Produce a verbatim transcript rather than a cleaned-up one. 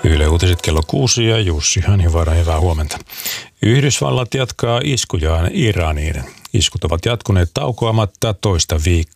Yle Uutiset kello kuusi ja Jussi Hänhivaara, hyvää huomenta. Yhdysvallat jatkaa iskujaan Iraniin. Iskut ovat jatkuneet taukoamatta toista viikkoa.